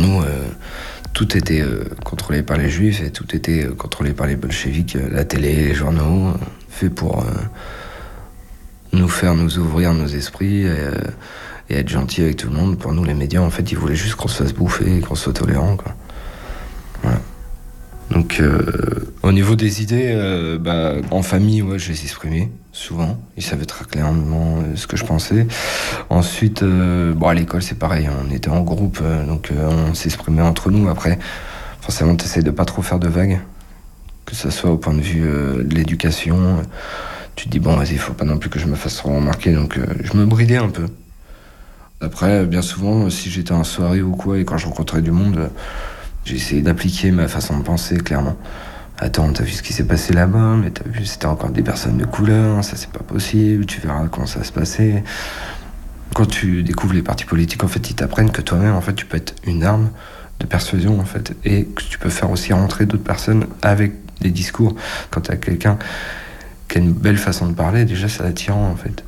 nous, tout était contrôlé par les juifs et tout était contrôlé par les bolcheviks, la télé, les journaux, fait pour nous faire nous ouvrir nos esprits et être gentils avec tout le monde. Pour nous, les médias, en fait, ils voulaient juste qu'on se fasse bouffer et qu'on soit tolérant, quoi. Voilà. Donc, au niveau des idées, en famille, ouais, je les exprimais souvent. Ils savaient très clairement ce que je pensais. Ensuite, à l'école, c'est pareil. On était en groupe, on s'exprimait entre nous. Après, forcément, tu essaies de pas trop faire de vagues, que ce soit au point de vue de l'éducation. Tu te dis, bon, vas-y, il faut pas non plus que je me fasse trop remarquer. Donc, je me bridais un peu. Après, bien souvent, si j'étais en soirée ou quoi, et quand je rencontrais du monde, j'ai essayé d'appliquer ma façon de penser, clairement. Attends, t'as vu ce qui s'est passé là-bas, mais t'as vu, c'était encore des personnes de couleur, ça c'est pas possible, tu verras comment ça va se passer. Quand tu découvres les partis politiques, en fait, ils t'apprennent que toi-même, en fait, tu peux être une arme de persuasion, en fait, et que tu peux faire aussi rentrer d'autres personnes avec des discours. Quand t'as quelqu'un qui a une belle façon de parler, déjà, c'est attirant, en fait.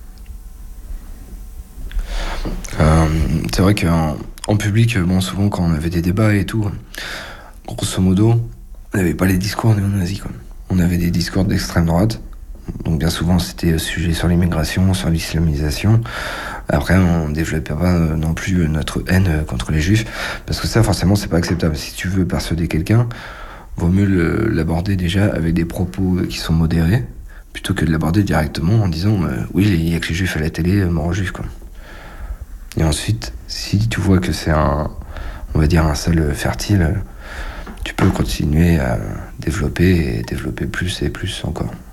C'est vrai qu'en public, souvent quand on avait des débats et tout, grosso modo, on n'avait pas les discours néo-nazis, quoi. On avait des discours d'extrême droite. Donc bien souvent c'était sujet sur l'immigration, sur l'islamisation. Après on développait pas non plus notre haine contre les juifs, parce que ça forcément c'est pas acceptable. Si tu veux persuader quelqu'un, vaut mieux l'aborder déjà avec des propos qui sont modérés, plutôt que de l'aborder directement en disant oui il y a que les juifs à la télé, mort aux juifs, quoi. Et ensuite, si tu vois que c'est un sol fertile, tu peux continuer à développer et développer plus et plus encore.